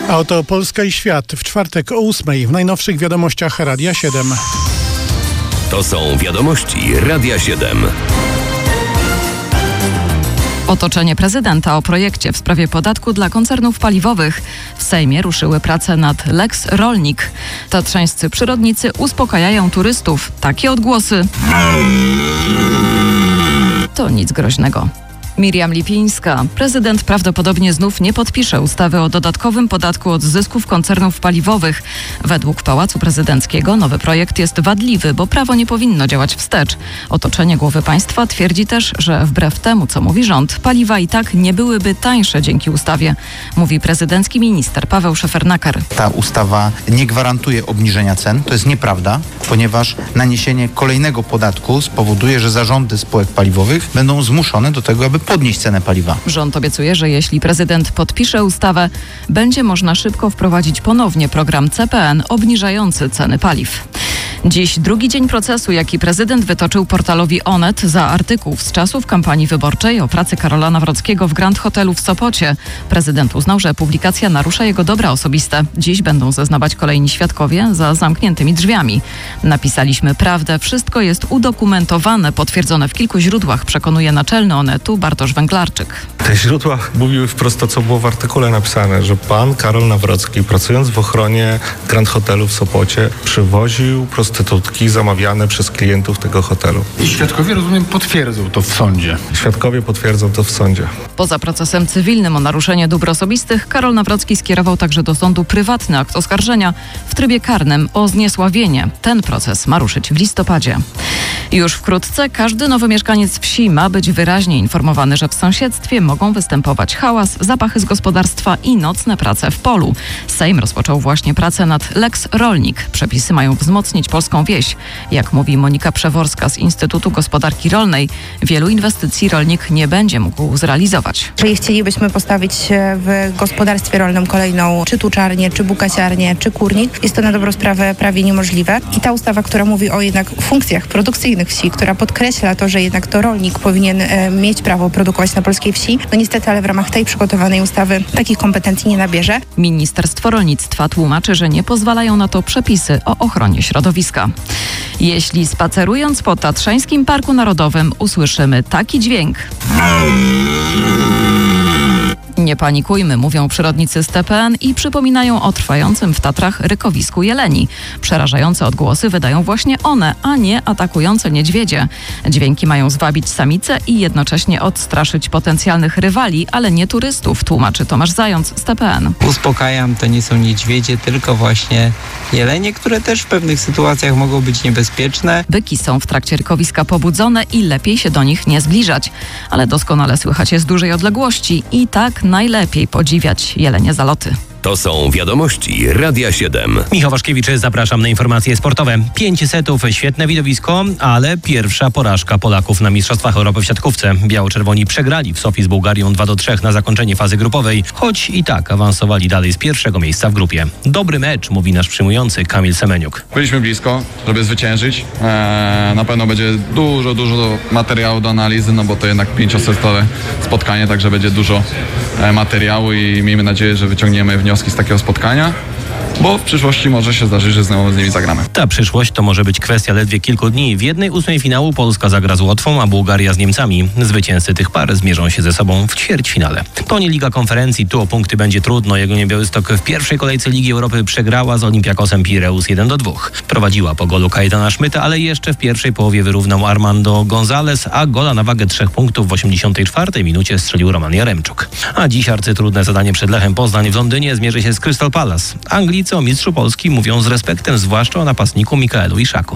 A oto Polska i świat w czwartek o 8:00 w najnowszych wiadomościach Radia 7. To są wiadomości Radia 7. Otoczenie prezydenta o projekcie w sprawie podatku dla koncernów paliwowych. W Sejmie ruszyły prace nad Lex Rolnik. Tatrzańscy przyrodnicy uspokajają turystów. Takie odgłosy. To nic groźnego. Miriam Lipińska. Prezydent prawdopodobnie znów nie podpisze ustawy o dodatkowym podatku od zysków koncernów paliwowych. Według Pałacu Prezydenckiego nowy projekt jest wadliwy, bo prawo nie powinno działać wstecz. Otoczenie głowy państwa twierdzi też, że wbrew temu, co mówi rząd, paliwa i tak nie byłyby tańsze dzięki ustawie, mówi prezydencki minister Paweł Szefernaker. Ta ustawa nie gwarantuje obniżenia cen. To jest nieprawda, ponieważ naniesienie kolejnego podatku spowoduje, że zarządy spółek paliwowych będą zmuszone do tego, aby podnieść cenę paliwa. Rząd obiecuje, że jeśli prezydent podpisze ustawę, będzie można szybko wprowadzić ponownie program CPN obniżający ceny paliw. Dziś drugi dzień procesu, jaki prezydent wytoczył portalowi Onet za artykuł z czasów kampanii wyborczej o pracy Karola Nawrockiego w Grand Hotelu w Sopocie. Prezydent uznał, że publikacja narusza jego dobra osobiste. Dziś będą zeznawać kolejni świadkowie za zamkniętymi drzwiami. Napisaliśmy prawdę, wszystko jest udokumentowane, potwierdzone w kilku źródłach, przekonuje naczelny Onetu Bartosz Węglarczyk. Te źródła mówiły wprost to, co było w artykule napisane, że pan Karol Nawrocki, pracując w ochronie Grand Hotelu w Sopocie, przywoził prostytutki zamawiane przez klientów tego hotelu. I świadkowie, rozumiem, potwierdzą to w sądzie. Świadkowie potwierdzą to w sądzie. Poza procesem cywilnym o naruszenie dóbr osobistych, Karol Nawrocki skierował także do sądu prywatny akt oskarżenia w trybie karnym o zniesławienie. Ten proces ma ruszyć w listopadzie. Już wkrótce każdy nowy mieszkaniec wsi ma być wyraźnie informowany, że w sąsiedztwie mogą występować hałas, zapachy z gospodarstwa i nocne prace w polu. Sejm rozpoczął właśnie pracę nad Lex Rolnik. Przepisy mają wzmocnić polską wieś. Jak mówi Monika Przeworska z Instytutu Gospodarki Rolnej, wielu inwestycji rolnik nie będzie mógł zrealizować. Jeżeli chcielibyśmy postawić w gospodarstwie rolnym kolejną czy tuczarnię, czy bukasiarnię, czy kurnik, jest to na dobrą sprawę prawie niemożliwe. I ta ustawa, która mówi o jednak funkcjach produkcyjnych wsi, która podkreśla to, że jednak to rolnik powinien mieć prawo produkować na polskiej wsi, no niestety, ale w ramach tej przygotowanej ustawy takich kompetencji nie nabierze. Ministerstwo Rolnictwa tłumaczy, że nie pozwalają na to przepisy o ochronie środowiska. Jeśli spacerując po Tatrzańskim Parku Narodowym usłyszymy taki dźwięk, nie panikujmy, mówią przyrodnicy z TPN i przypominają o trwającym w Tatrach rykowisku jeleni. Przerażające odgłosy wydają właśnie one, a nie atakujące niedźwiedzie. Dźwięki mają zwabić samice i jednocześnie odstraszyć potencjalnych rywali, ale nie turystów, tłumaczy Tomasz Zając z TPN. Uspokajam, to nie są niedźwiedzie, tylko właśnie jelenie, które też w pewnych sytuacjach mogą być niebezpieczne. Byki są w trakcie rykowiska pobudzone i lepiej się do nich nie zbliżać, ale doskonale słychać je z dużej odległości i tak najlepiej podziwiać jelenie zaloty. To są wiadomości Radia 7. Michał Waszkiewicz, zapraszam na informacje sportowe. 5 setów, świetne widowisko, ale pierwsza porażka Polaków na Mistrzostwach Europy w siatkówce. Biało-czerwoni przegrali w Sofii z Bułgarią 2-3 na zakończenie fazy grupowej, choć i tak awansowali dalej z pierwszego miejsca w grupie. Dobry mecz, mówi nasz przyjmujący Kamil Semeniuk. Byliśmy blisko, żeby zwyciężyć. Na pewno będzie dużo materiału do analizy, no bo to jednak 5-setowe spotkanie, także będzie dużo materiału i miejmy nadzieję, że wyciągniemy wnioski z takiego spotkania, bo w przyszłości może się zdarzyć, że znowu z nimi zagramy. Ta przyszłość to może być kwestia ledwie kilku dni. W 1/8 finału Polska zagra z Łotwą, a Bułgaria z Niemcami. Zwycięzcy tych par zmierzą się ze sobą w ćwierćfinale. To nie Liga Konferencji, tu o punkty będzie trudno. Jagiellonia Białystok w pierwszej kolejce Ligi Europy przegrała z Olympiakosem Pireus 1-2. Prowadziła po golu Kajetana Szmyta, ale jeszcze w pierwszej połowie wyrównał Armando González, a gola na wagę 3 punktów w 84 minucie strzelił Roman Jaremczuk. A dziś arcytrudne zadanie przed Lechem Poznań w Londynie zmierzy się z Crystal Palace. Anglicy o mistrzu Polski mówią z respektem, zwłaszcza o napastniku Mikaelu Iszaku.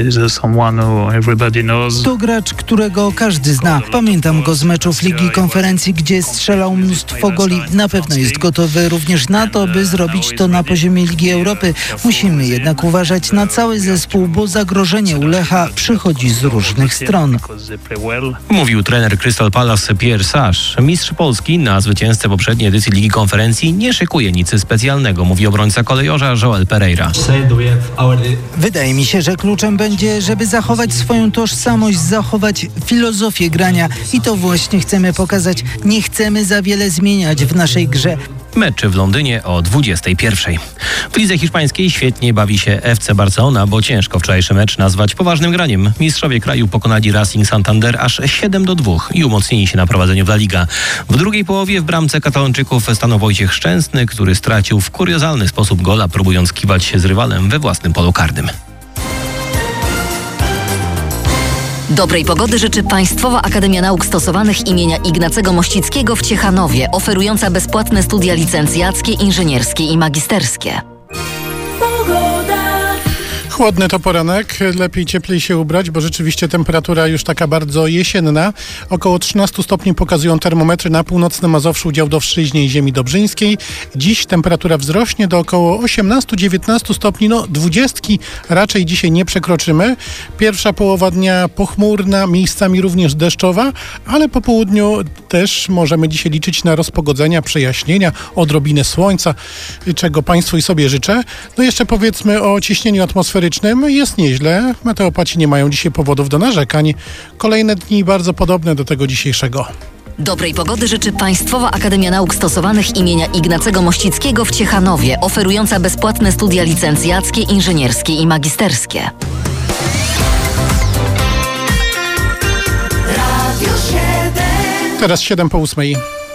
To gracz, którego każdy zna. Pamiętam go z meczów Ligi Konferencji, gdzie strzelał mnóstwo goli. Na pewno jest gotowy również na to, by zrobić to na poziomie Ligi Europy. Musimy jednak uważać na cały zespół, bo zagrożenie u Lecha przychodzi z różnych stron. Mówił trener Crystal Palace Pierre Sasz. Mistrz Polski na zwycięzcę poprzedniej edycji Ligi Konferencji nie szykuje nic specjalnego, mówi obrońca kolejorza Joel Pereira. Wydaje mi się, że kluczem będzie, żeby zachować swoją tożsamość, zachować filozofię grania i to właśnie chcemy pokazać. Nie chcemy za wiele zmieniać w naszej grze. Mecz w Londynie o 21:00. W lidze hiszpańskiej świetnie bawi się FC Barcelona, bo ciężko wczorajszy mecz nazwać poważnym graniem. Mistrzowie kraju pokonali Racing Santander aż 7-2 i umocnili się na prowadzeniu w La Liga. W drugiej połowie w bramce Katalończyków stanął Wojciech Szczęsny, który stracił w kuriozalny sposób gola, próbując kiwać się z rywalem we własnym polu karnym. Dobrej pogody życzy Państwowa Akademia Nauk Stosowanych imienia Ignacego Mościckiego w Ciechanowie, oferująca bezpłatne studia licencjackie, inżynierskie i magisterskie. Chłodny to poranek, lepiej cieplej się ubrać, bo rzeczywiście temperatura już taka bardzo jesienna. Około 13 stopni pokazują termometry na północnym Mazowszu, dział Dowszczyźnie i ziemi dobrzyńskiej. Dziś temperatura wzrośnie do około 18-19 stopni, 20 raczej dzisiaj nie przekroczymy. Pierwsza połowa dnia pochmurna, miejscami również deszczowa, ale po południu też możemy dzisiaj liczyć na rozpogodzenia, przejaśnienia, odrobinę słońca, czego Państwu i sobie życzę. Jeszcze powiedzmy o ciśnieniu atmosferycznym. Jest nieźle. Meteopaci nie mają dzisiaj powodów do narzekań. Kolejne dni bardzo podobne do tego dzisiejszego. Dobrej pogody życzy Państwowa Akademia Nauk Stosowanych imienia Ignacego Mościckiego w Ciechanowie, oferująca bezpłatne studia licencjackie, inżynierskie i magisterskie. Teraz 7:08.